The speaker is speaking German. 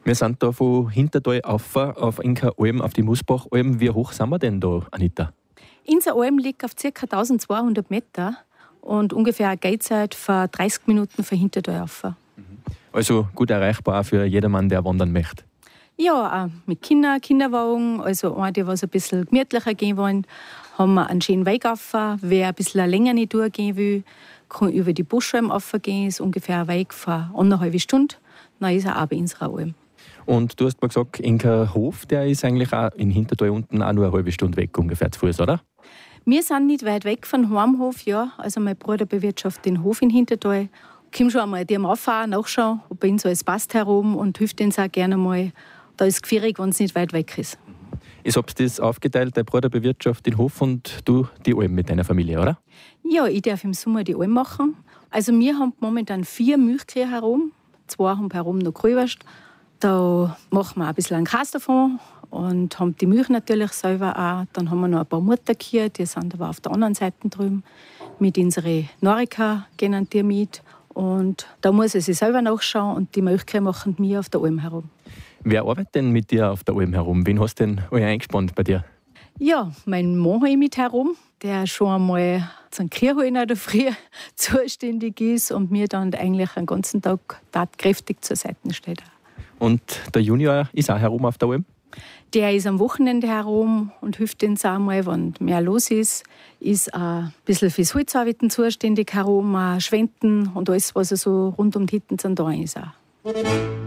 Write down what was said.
Wir sind da von Hintertal auf Inka Alm, auf die Musbach-Alm. Wie hoch sind wir denn da, Anita? Unser Alm liegt auf ca. 1200 Meter und ungefähr eine Gehzeit von 30 Minuten von Hintertal rauf. Also gut erreichbar auch für jedermann, der wandern möchte. Ja, auch mit Kindern, Kinderwagen. Also eine, die was ein bisschen gemütlicher gehen wollen, haben wir einen schönen Weg rauf. Wer ein bisschen länger nicht durchgehen will, kann über die Buschalm raufgehen. Das ist ungefähr ein Weg von 1,5 Stunden. Dann ist er auch bei unserer Alm. Und du hast mir gesagt, Inka Hof, der ist eigentlich auch in Hintertal unten auch nur eine halbe Stunde weg ungefähr zu Fuß, oder? Wir sind nicht weit weg von Heimhof, ja. Also mein Bruder bewirtschaftet den Hof in Hintertal. Ich komme schon einmal dem rauffahren, nachschauen, ob bei uns alles passt herum und hilft uns auch gerne mal. Da ist es gefährlich, wenn es nicht weit weg ist. Ich habe das aufgeteilt, dein Bruder bewirtschaftet den Hof und du die Alm mit deiner Familie, oder? Ja, ich darf im Sommer die Alm machen. Also wir haben momentan 4 Milchkühe herum. 2 haben herum noch Grüwurst. Da machen wir ein bisschen einen Käse davon und haben die Milch natürlich selber auch. Dann haben wir noch ein paar Mutterkühe, die sind aber auf der anderen Seite drüben. Mit unseren Norika gehen die mit. Und da muss ich sie selber nachschauen und die Milchkühe machen wir auf der Alm herum. Wer arbeitet denn mit dir auf der Alm herum? Wen hast du denn alle eingespannt bei dir? Ja, mein Mann habe ich mit herum, der schon einmal zum Kirchholen in der Früh zuständig ist und mir dann eigentlich den ganzen Tag tatkräftig zur Seite steht. Und der Junior ist auch herum auf der Alm? Der ist am Wochenende herum und hilft uns auch mal, wenn mehr los ist. Ist auch ein bisschen fürs Holzarbeiten zuständig herum, auch Schwenden und alles, was so rund um die Hütten da ist. Auch.